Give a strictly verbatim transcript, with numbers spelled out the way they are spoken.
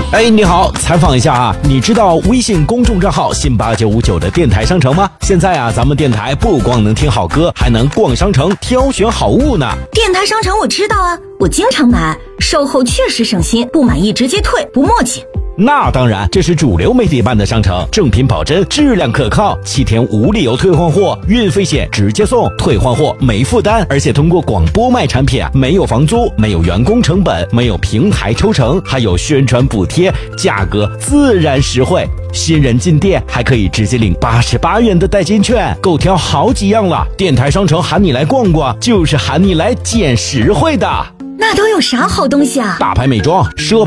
哎，你好，采访一下啊，你知道微信公众账号信八九五九的电台商城吗？现在啊，咱们电台不光能听好歌，还能逛商城挑选好物呢。 电台商城我知道啊，我经常买，售后确实省心，不满意直接退，不磨叽。 那当然，这是主流媒体办的商城，正品保真，质量可靠，七天无理由退换货，运费险直接送，退换货没负担，而且通过广播卖产品啊，没有房租，没有员工成本，没有平台抽成，还有宣传补贴，价格自然实惠。新人进店还可以直接领八十八元的代金券，够挑好几样了。电台商城喊你来逛逛，就是喊你来捡实惠的。 那都有啥好东西啊？ 大牌美妆、奢